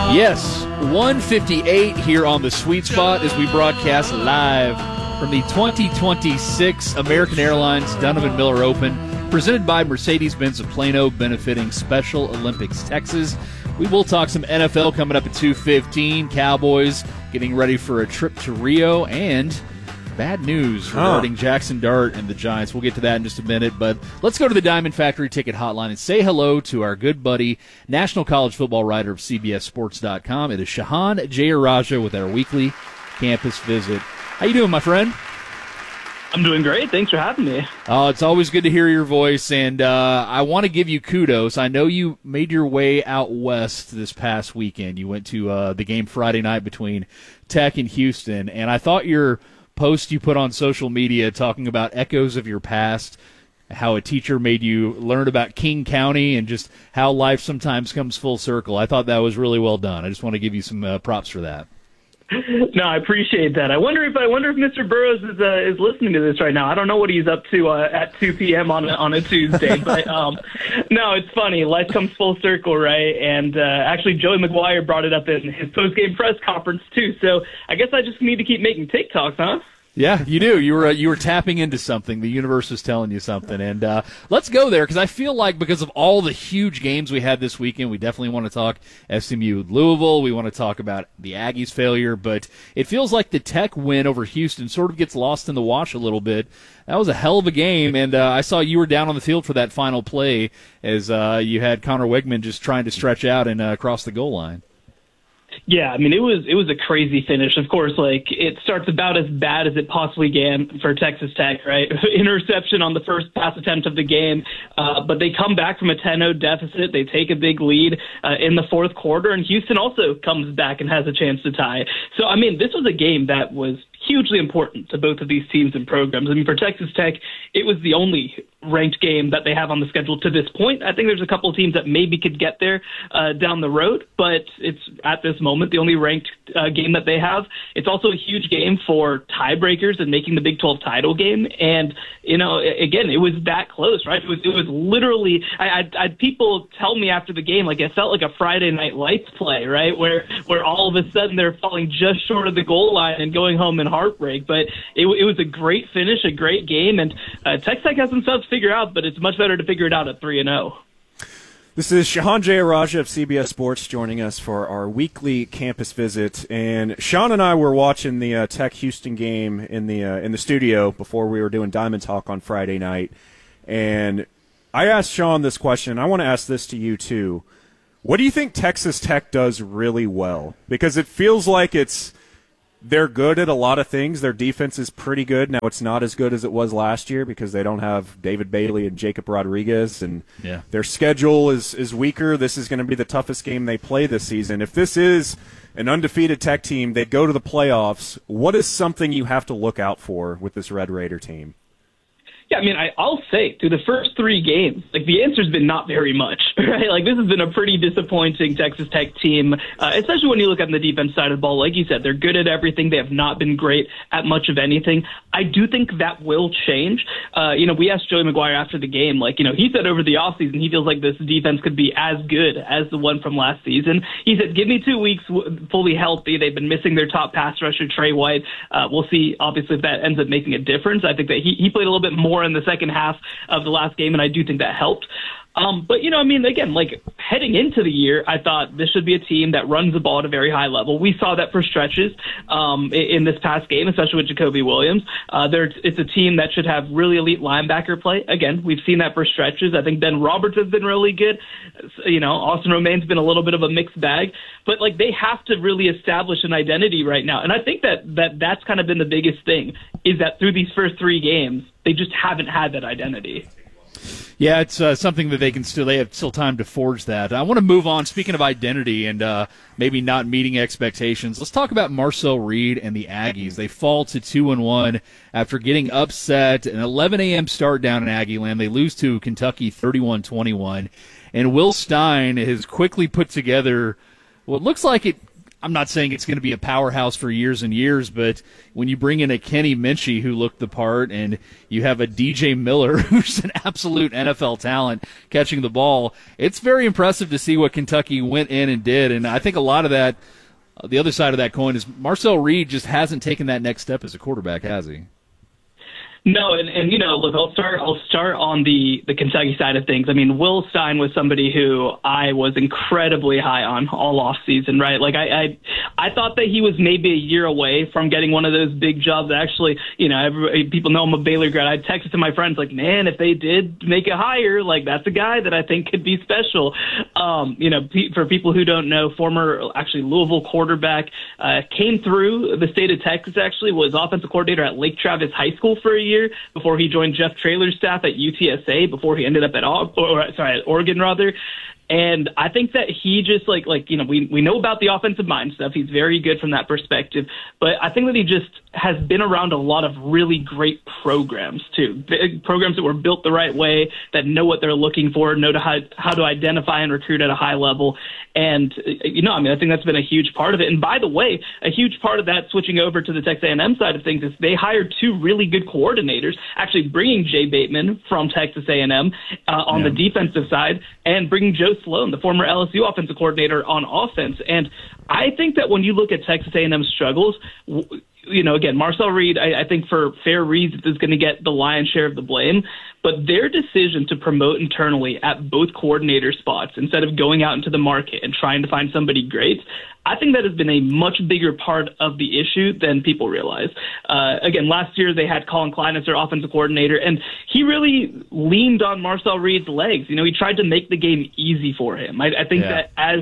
Yes, 158 here on the Sweet Spot as we broadcast live from the 2026 American Airlines Donovan Miller Open, presented by Mercedes-Benz of Plano, benefiting Special Olympics Texas. We will talk some NFL coming up at 2:15. Cowboys getting ready for a trip to Rio, and bad news regarding Jackson Dart and the Giants. We'll get to that in just a minute, but let's go to the Diamond Factory Ticket Hotline and say hello to our good buddy, national college football writer of CBSSports.com. It is Shehan Jeyarajah with our weekly campus visit. How you doing, my friend? I'm doing great. Thanks for having me. It's always good to hear your voice, and I want to give you kudos. I know you made your way out west this past weekend. You went to the game Friday night between Tech and Houston, and I thought your post you put on social media talking about echoes of your past, how a teacher made you learn about King County and just how life sometimes comes full circle. I thought that was really well done. I just want to give you some props for that. No, I appreciate that. I wonder if Mr. Burrows is listening to this right now. I don't know what he's up to at 2 p.m. on a Tuesday, but no, it's funny. Life comes full circle, right? And actually, Joey McGuire brought it up in his post-game press conference too. So I guess I just need to keep making TikToks, huh? Yeah, you do. You were tapping into something. The universe was telling you something. And let's go there, because I feel like because of all the huge games we had this weekend, we definitely want to talk SMU Louisville. We want to talk about the Aggies' failure. But it feels like the Tech win over Houston sort of gets lost in the wash a little bit. That was a hell of a game, and I saw you were down on the field for that final play as you had Connor Wegman just trying to stretch out and cross the goal line. Yeah, I mean, it was a crazy finish. Of course, like, it starts about as bad as it possibly can for Texas Tech, right? Interception on the first pass attempt of the game, but they come back from a 10-0 deficit. They take a big lead in the fourth quarter, and Houston also comes back and has a chance to tie. So, I mean, this was a game that was hugely important to both of these teams and programs. I mean, for Texas Tech, it was the only ranked game that they have on the schedule to this point. I think there's a couple of teams that maybe could get there down the road, but it's at this moment the only ranked game that they have. It's also a huge game for tiebreakers and making the Big 12 title game. And, you know, again, it was that close, right? It was literally, I had people tell me after the game, like, it felt like a Friday Night Lights play, right? Where all of a sudden they're falling just short of the goal line and going home in heartbreak. But it was a great finish, a great game, and Texas Tech has themselves figured out, but it's much better to figure it out at 3-0. This is Shehan Jeyarajah of CBS Sports joining us for our weekly campus visit. And Sean and I were watching the Tech Houston game in the studio before we were doing Diamond Talk on Friday night. And I asked Sean this question. I want to ask this to you too. What do you think Texas Tech does really well? Because it feels like they're good at a lot of things. Their defense is pretty good. Now, it's not as good as it was last year because they don't have David Bailey and Jacob Rodriguez, and their schedule is weaker. This is going to be the toughest game they play this season. If this is an undefeated Tech team, they go to the playoffs. What is something you have to look out for with this Red Raider team? Yeah, I mean, I'll say, through the first three games, like, the answer's been not very much, right? Like, this has been a pretty disappointing Texas Tech team, especially when you look at the defense side of the ball. Like you said, they're good at everything. They have not been great at much of anything. I do think that will change. We asked Joey McGuire after the game, like, he said over the offseason he feels like this defense could be as good as the one from last season. He said, give me 2 weeks fully healthy. They've been missing their top pass rusher, Trey White. We'll see, obviously, if that ends up making a difference. I think that he played a little bit more in the second half of the last game, and I do think that helped. But, again, like, heading into the year, I thought this should be a team that runs the ball at a very high level. We saw that for stretches in this past game, especially with Jacoby Williams. It's a team that should have really elite linebacker play. Again, we've seen that for stretches. I think Ben Roberts has been really good. Austin Romain's been a little bit of a mixed bag. But, like, they have to really establish an identity right now. And I think that's kind of been the biggest thing, is that through these first three games, they just haven't had that identity. Yeah, it's something that they have still time to forge that. I want to move on. Speaking of identity and maybe not meeting expectations, let's talk about Marcel Reed and the Aggies. They fall to 2-1 after getting upset. An 11 a.m. start down in Aggieland. They lose to Kentucky 31-21. And Will Stein has quickly put together what looks like I'm not saying it's going to be a powerhouse for years and years, but when you bring in a Kenny Minchie who looked the part and you have a DJ Miller who's an absolute NFL talent catching the ball, it's very impressive to see what Kentucky went in and did. And I think a lot of that, the other side of that coin is Marcel Reed just hasn't taken that next step as a quarterback, has he? No, and look, I'll start on the Kentucky side of things. I mean, Will Stein was somebody who I was incredibly high on all off season, right? Like I thought that he was maybe a year away from getting one of those big jobs. Actually, people know I'm a Baylor grad. I texted to my friends like, man, if they did make a hire, like that's a guy that I think could be special. For people who don't know, former actually Louisville quarterback, came through the state of Texas. Actually, was offensive coordinator at Lake Travis High School for a year before he joined Jeff Traylor's staff at UTSA, before he ended up at Oregon rather. And I think that he just we know about the offensive mind stuff. He's very good from that perspective. But I think that he just has been around a lot of really great programs too. Programs that were built the right way, that know what they're looking for, know how to identify and recruit at a high level. And, I think that's been a huge part of it. And by the way, a huge part of that, switching over to the Texas A&M side of things, is they hired two really good coordinators, actually bringing Jay Bateman from Texas A&M on the defensive side, and bringing Joe Sloan, the former LSU offensive coordinator, on offense. And I think that when you look at Texas A&M's struggles, again, Marcel Reed, I think for fair reasons, is going to get the lion's share of the blame. But their decision to promote internally at both coordinator spots instead of going out into the market and trying to find somebody great, I think that has been a much bigger part of the issue than people realize. Again, last year they had Colin Klein as their offensive coordinator, and he really leaned on Marcel Reed's legs. He tried to make the game easy for him. I think that as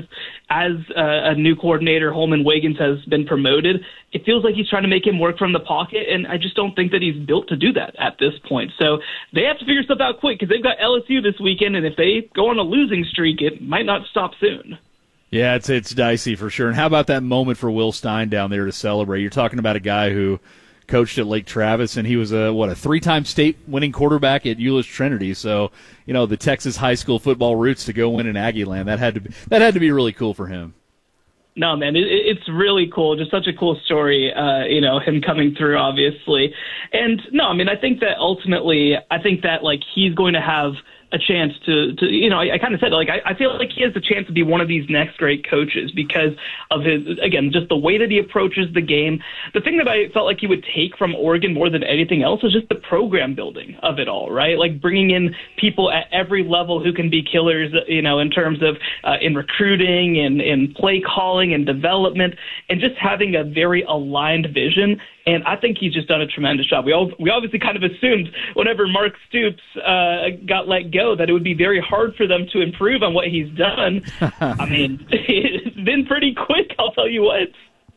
a new coordinator, Holman Wiggins, has been promoted, it feels like he's trying to make him work from the pocket, and I just don't think that he's built to do that at this point. So they have to figure stuff out quick, because they've got LSU this weekend, and if they go on a losing streak, it might not stop soon. Yeah, it's dicey for sure. And how about that moment for Will Stein down there to celebrate? You're talking about a guy who coached at Lake Travis, and he was a 3-time state-winning quarterback at Euless Trinity. So, the Texas high school football roots to go win in Aggieland, that had to be really cool for him. No, man, it's really cool. Just such a cool story, him coming through, obviously. And no, I think that ultimately, he's going to have a chance to I kind of said, I feel like he has the chance to be one of these next great coaches because of his, again, just the way that he approaches the game. The thing that I felt like he would take from Oregon more than anything else is just the program building of it all, right? Like bringing in people at every level who can be killers, in terms of in recruiting and in play calling and development, and just having a very aligned vision. And I think he's just done a tremendous job. We obviously kind of assumed whenever Mark Stoops got let go that it would be very hard for them to improve on what he's done. It's been pretty quick, I'll tell you what.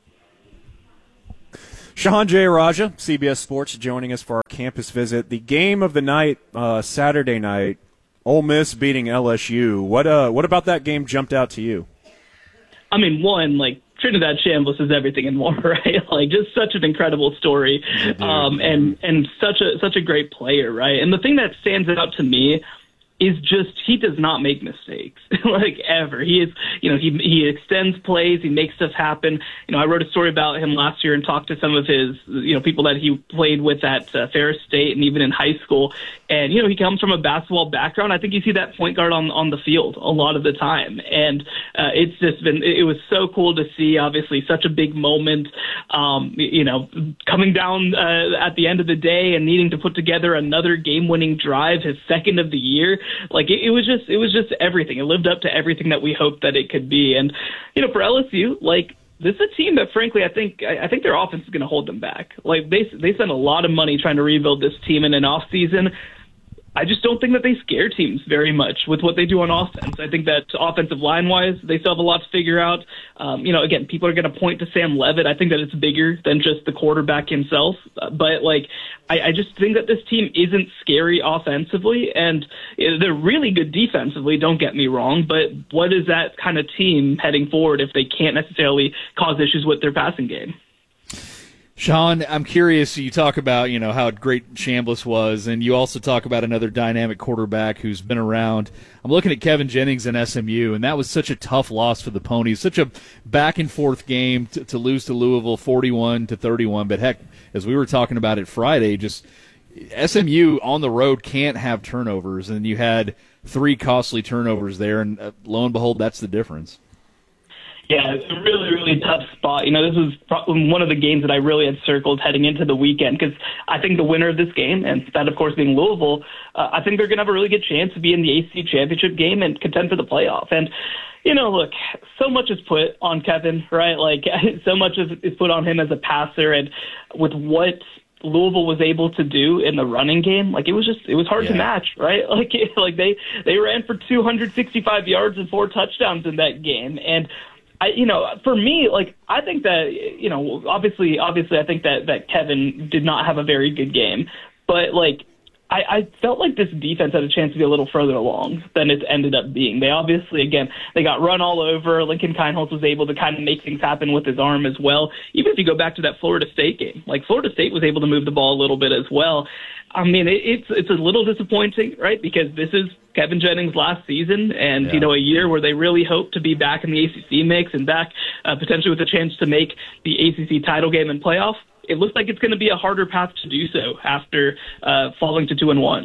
Shehan Jeyarajah, CBS Sports, joining us for our campus visit. The game of the night, Saturday night, Ole Miss beating LSU. What about that game jumped out to you? Trinidad Chambliss is everything and more, right? Just such an incredible story, and such a great player, right? And the thing that stands out to me is just he does not make mistakes, ever. He is, he extends plays, he makes stuff happen. I wrote a story about him last year and talked to some of his, people that he played with at Ferris State and even in high school. And, he comes from a basketball background. I think you see that point guard on the field a lot of the time. And it was so cool to see, obviously, such a big moment, coming down at the end of the day and needing to put together another game-winning drive, his second of the year. It was just everything. It lived up to everything that we hoped that it could be. And, for LSU, this is a team that, frankly, I think their offense is going to hold them back. They spent a lot of money trying to rebuild this team in an off season. I just don't think that they scare teams very much with what they do on offense. I think that offensive line-wise, they still have a lot to figure out. Again, people are going to point to Sam Leavitt. I think that it's bigger than just the quarterback himself. But, I just think that this team isn't scary offensively, and they're really good defensively, don't get me wrong. But what is that kind of team heading forward if they can't necessarily cause issues with their passing game? Sean, I'm curious, you talk about, how great Chambliss was, and you also talk about another dynamic quarterback who's been around. I'm looking at Kevin Jennings in SMU, and that was such a tough loss for the Ponies, such a back-and-forth game to lose to Louisville 41-31. But, heck, as we were talking about it Friday, just SMU on the road can't have turnovers, and you had 3 costly turnovers there, and lo and behold, that's the difference. Yeah, it's a really, really tough spot. This was probably one of the games that I really had circled heading into the weekend because I think the winner of this game, and that, of course, being Louisville, I think they're going to have a really good chance to be in the ACC championship game and contend for the playoff. And, look, so much is put on Kevin, right? Like, so much is put on him as a passer, and with what Louisville was able to do in the running game, like it was hard to match, right? Like they ran for 265 yards and 4 touchdowns in that game. And for me, like, I think that, obviously, I think that Kevin did not have a very good game, but like, I felt like this defense had a chance to be a little further along than it ended up being. They obviously, again, they got run all over. Lincoln Kienholz was able to kind of make things happen with his arm as well. Even if you go back to that Florida State game, like Florida State was able to move the ball a little bit as well. I mean, it's a little disappointing, right? Because this is Kevin Jennings' last season, and a year where they really hope to be back in the ACC mix and back potentially with a chance to make the ACC title game and playoff. It looks like it's going to be a harder path to do so after falling to 2-1.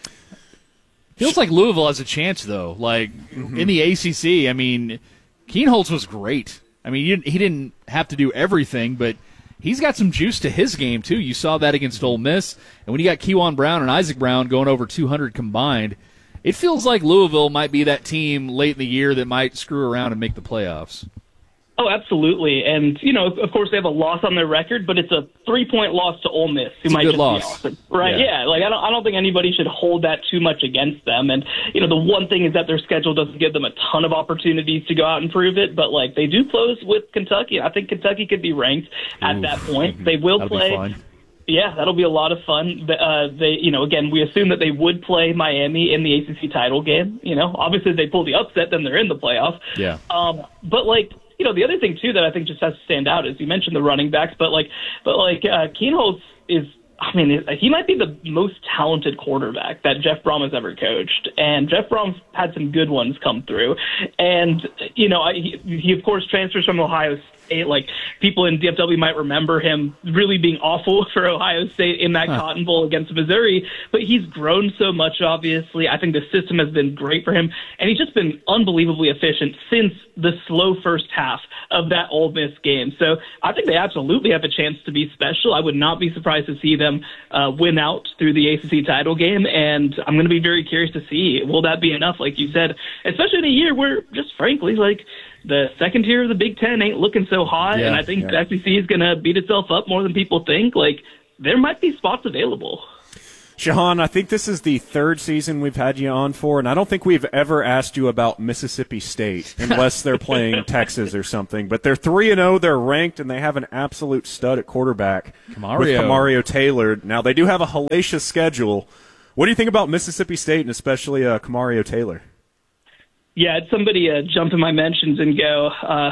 Feels like Louisville has a chance, though. Like in the ACC, I mean, Kienholz was great. I mean, he didn't have to do everything, but he's got some juice to his game, too. You saw that against Ole Miss. And when you got Kewan Brown and Isaac Brown going over 200 combined, it feels like Louisville might be that team late in the year that might screw around and make the playoffs. Oh, absolutely. And, of course, they have a loss on their record, but it's a 3-point loss to Ole Miss, who might just be awesome. Right? Yeah. Like, I don't think anybody should hold that too much against them. And, the one thing is that their schedule doesn't give them a ton of opportunities to go out and prove it, but, like, they do close with Kentucky. I think Kentucky could be ranked at that point. They will play. Be fun. Yeah, that'll be a lot of fun. Again, we assume that they would play Miami in the ACC title game. Obviously, if they pull the upset, then they're in the playoff. Yeah. But, like, the other thing, too, that I think just has to stand out is you mentioned the running backs, but Kienholz is, I mean, he might be the most talented quarterback that Jeff Brom has ever coached. And Jeff Brom's had some good ones come through. And, he of course, transfers from Ohio State. Like, people in DFW might remember him really being awful for Ohio State in that Cotton Bowl against Missouri. But he's grown so much, obviously. I think the system has been great for him. And he's just been unbelievably efficient since the slow first half of that Ole Miss game. So I think they absolutely have a chance to be special. I would not be surprised to see them win out through the ACC title game. And I'm going to be very curious to see, will that be enough, like you said, especially in a year where, just frankly, like, the second tier of the Big Ten ain't looking so hot, and I think the SEC is going to beat itself up more than people think. Like, there might be spots available. Shahan, I think this is the 3rd season we've had you on for, and I don't think we've ever asked you about Mississippi State unless they're playing Texas or something. But they're 3-0, they're ranked, and they have an absolute stud at quarterback with Kamario Taylor. Now, they do have a hellacious schedule. What do you think about Mississippi State and especially Kamario Taylor? Yeah, had somebody jump in my mentions and go,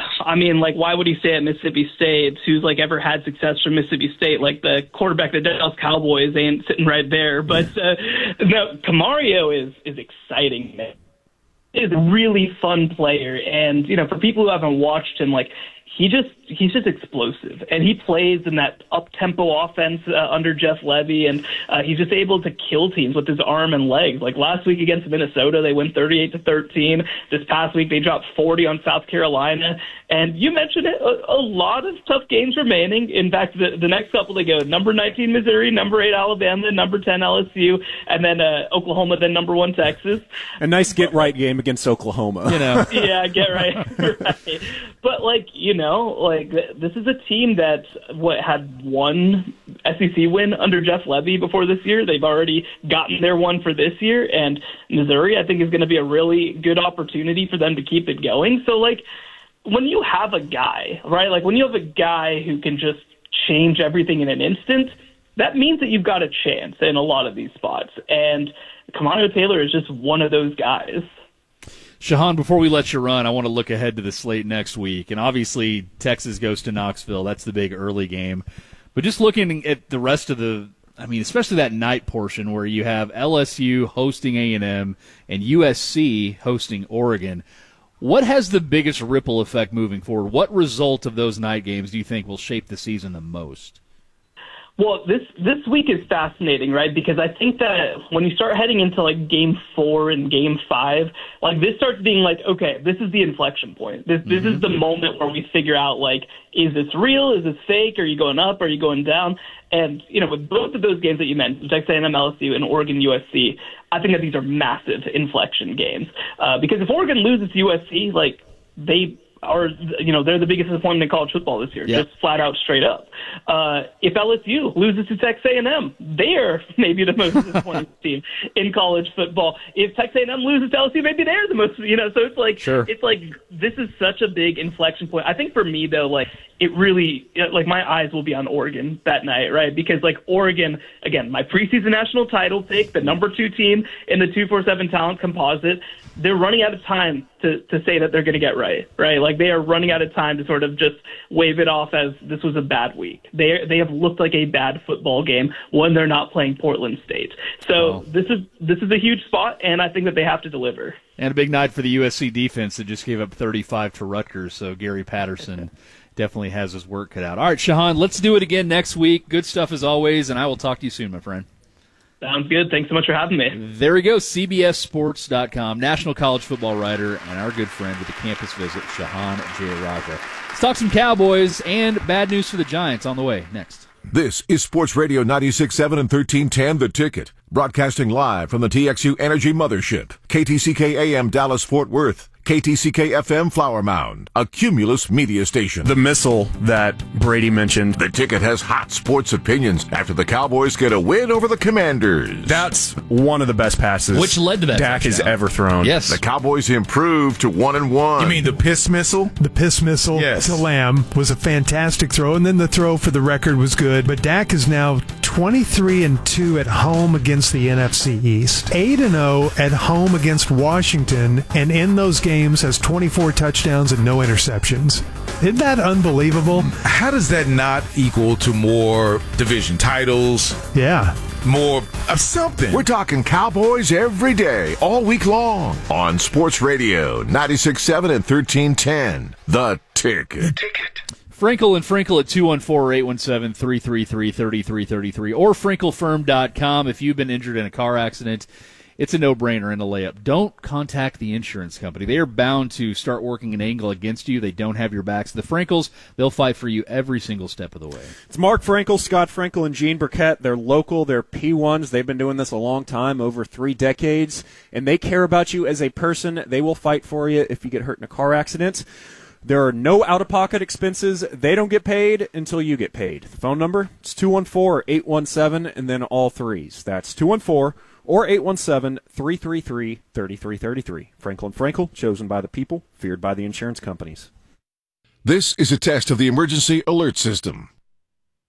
why would he stay at Mississippi State? Who's, ever had success from Mississippi State? Like, the quarterback of the Dallas Cowboys ain't sitting right there. But, no, Kamario is exciting, man. He's a really fun player. And, for people who haven't watched him, he's just explosive, and he plays in that up-tempo offense under Jeff Levy, and he's just able to kill teams with his arm and legs. Like last week against Minnesota, they win 38-13. This past week, they dropped 40 on South Carolina. And you mentioned it, a lot of tough games remaining. In fact, the next couple, they go number 19 Missouri, number 8 Alabama, number 10 LSU, and then Oklahoma, then number 1 Texas. A nice get-right game against Oklahoma. Yeah, get right. Right. But, this is a team that had one SEC win under Jeff Levy before this year. They've already gotten their one for this year, and Missouri, I think, is going to be a really good opportunity for them to keep it going. So, when you have a guy, right, when you have a guy who can just change everything in an instant, that means that you've got a chance in a lot of these spots. And Kamario Taylor is just one of those guys. Shahan, before we let you run, I want to look ahead to the slate next week. And obviously, Texas goes to Knoxville. That's the big early game. But just looking at the rest of especially that night portion where you have LSU hosting A&M and USC hosting Oregon, what has the biggest ripple effect moving forward? What result of those night games do you think will shape the season the most? Well, this week is fascinating, right? Because I think that when you start heading into like Game 4 and Game 5, like this starts being like, okay, this is the inflection point. This is the moment where we figure out, like, is this real? Is this fake? Are you going up? Are you going down? And with both of those games that you mentioned, Texas A&M, LSU, and Oregon, USC, I think that these are massive inflection games. Because if Oregon loses to USC, like they are, they're the biggest disappointment in college football this year, just flat out, straight up. If LSU loses to Texas A&M, they're maybe the most disappointing team in college football. If Texas A&M loses to LSU, maybe they're the most, so it's like, It's like, this is such a big inflection point. I think for me, though, like, it really, like, my eyes will be on Oregon that night, right? Because, like, Oregon, again, my preseason national title pick, the number 2 team in the 247 talent composite, they're running out of time to say that they're going to get right? Like, they are running out of time to sort of just wave it off as this was a bad week. They have looked like a bad football game when they're not playing Portland State. So this is a huge spot, and I think that they have to deliver. And a big night for the USC defense that just gave up 35 to Rutgers, so Gary Patterson definitely has his work cut out. All right, Shahan, let's do it again next week. Good stuff as always, and I will talk to you soon, my friend. Sounds good. Thanks so much for having me. There we go, CBSSports.com, national college football writer, and our good friend with the campus visit, Shahan Jeyarajah. Let's talk some Cowboys and bad news for the Giants on the way next. This is Sports Radio 96.7 and 1310 The Ticket, broadcasting live from the TXU Energy Mothership, KTCK AM Dallas Fort Worth, KTCK FM Flower Mound, a Cumulus media station. The missile that Brady mentioned. The Ticket has hot sports opinions after the Cowboys get a win over the Commanders. That's one of the best passes which led to that Dak has ever thrown. Yes. The Cowboys improved to 1-1. You mean the piss missile? The piss missile to Lamb was a fantastic throw, and then the throw for the record was good. But Dak is now 23-2 at home against the NFC East, 8-0 at home against Washington, and in those games has 24 touchdowns and no interceptions. Isn't that unbelievable? How does that not equal to more division titles? Yeah. More of something. We're talking Cowboys every day, all week long, on Sports Radio 96.7 and 1310. The Ticket. The Ticket. Frankel and Frankel at 214-817-333-3333 or FrankelFirm.com. If you've been injured in a car accident, it's a no-brainer and a layup. Don't contact the insurance company. They are bound to start working an angle against you. They don't have your backs. The Frankels, they'll fight for you every single step of the way. It's Mark Frankel, Scott Frankel, and Gene Burkett. They're local. They're P1s. They've been doing this a long time, over 3 decades, and they care about you as a person. They will fight for you if you get hurt in a car accident. There are no out-of-pocket expenses. They don't get paid until you get paid. The phone number, it's 214-817, and then all threes. That's 214 or 817-333-3333. Frankel & Frankel, chosen by the people, feared by the insurance companies. This is a test of the emergency alert system.